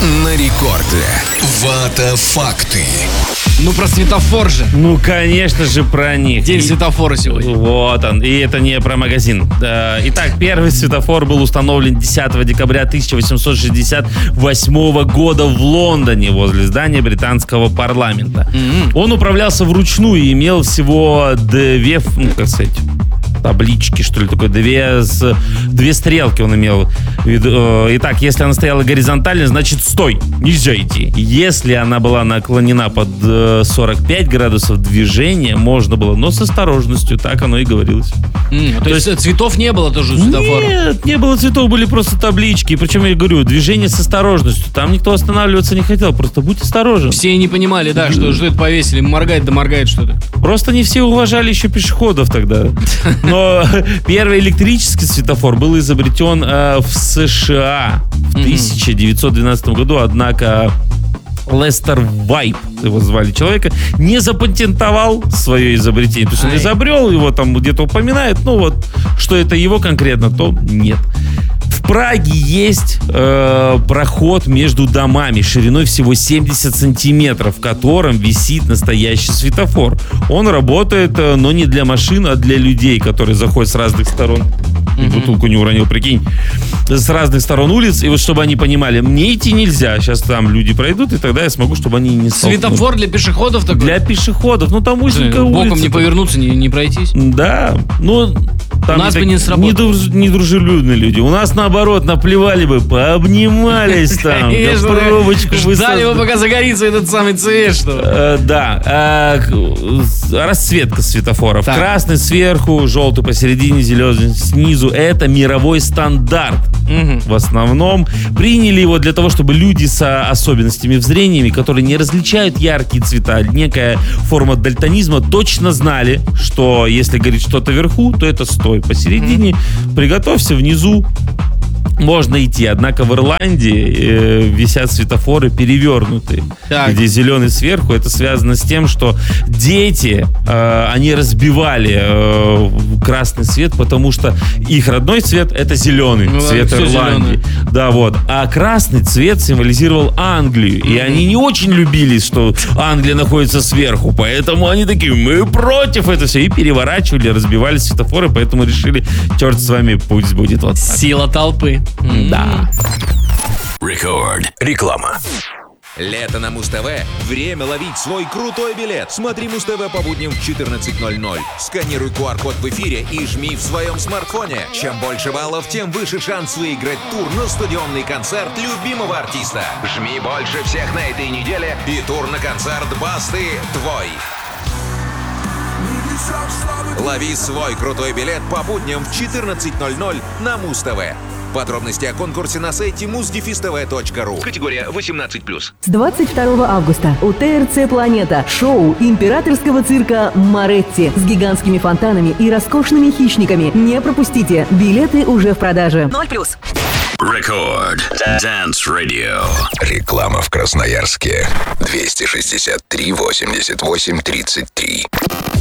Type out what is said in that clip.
на рекорде. Вата факты. Ну, про светофор же. Ну, конечно же, про них. День светофора сегодня. Вот он. И это не про магазин. Итак, первый светофор был установлен 10 декабря 1868 года в Лондоне возле здания британского парламента. Он управлялся вручную и имел всего две, таблички, что ли, такое, две стрелки он имел. Итак, если она стояла горизонтально, значит стой, нельзя идти. Если она была наклонена под 45 градусов движения, можно было, но с осторожностью, так оно и говорилось. То есть цветов не было тоже у светофора? Нет, не было цветов, были просто таблички. Причем, я говорю, движение с осторожностью. Там никто останавливаться не хотел, просто будь осторожен. Все не понимали, да, что это повесили, моргает да моргает что-то. Просто не все уважали еще пешеходов тогда. Но первый электрический светофор был изобретен в США в 1912 году, однако Лестер Вайп, его звали человека, не запатентовал свое изобретение. То есть он изобрел его, там где-то упоминает, ну вот, что это его конкретно, то нет. В Праге есть проход между домами шириной всего 70 сантиметров, в котором висит настоящий светофор. Он работает, но не для машин, а для людей, которые заходят с разных сторон. Бутылку не уронил, прикинь. С разных сторон улиц. И вот чтобы они понимали, мне идти нельзя. Сейчас там люди пройдут, и тогда я смогу, чтобы они не столкнулись. Светофор для пешеходов такой? Для пешеходов. Ну там узенькая улица. Боком не повернуться, не пройтись? Да. Ну, там у нас бы не сработало. Недружелюбные люди. У нас, наоборот, наплевали бы, пообнимались там. Конечно, пробочку ждали его, пока загорится этот самый цвет, что? Да. Расцветка светофоров. Так. Красный сверху, желтый посередине, зеленый снизу. Это мировой стандарт. В основном приняли его для того, чтобы люди с особенностями в зрении, которые не различают яркие цвета, некая форма дальтонизма, точно знали, что если горит что-то вверху, то это стой. Посередине приготовься, внизу можно идти. Однако в Ирландии висят светофоры перевернутые, где зеленый сверху. Это связано с тем, что дети, они разбивали красный цвет, потому что их родной цвет — это зеленый цвет Ирландии. Да, вот. А красный цвет символизировал Англию. И они не очень любили, что Англия находится сверху. Поэтому они такие, мы против этого все. И переворачивали, разбивали светофоры. Поэтому решили, черт с вами, пусть будет вот так. Сила толпы. Да. Рекорд. Реклама. Лето на Муз-ТВ. Время ловить свой крутой билет. Смотри Муз-ТВ по будням в 14:00. Сканируй QR-код в эфире и жми в своем смартфоне. Чем больше баллов, тем выше шанс выиграть тур на стадионный концерт любимого артиста. Жми больше всех на этой неделе, и тур на концерт Басты твой. Лови свой крутой билет по будням в 14:00 на Муз-ТВ. Подробности о конкурсе на сайте muzdefistv.ru. Категория 18+. С 22 августа у ТРЦ «Планета» шоу императорского цирка «Моретти» с гигантскими фонтанами и роскошными хищниками. Не пропустите. Билеты уже в продаже. 0+. Рекорд. Dance Radio. Реклама в Красноярске. 263 88 33.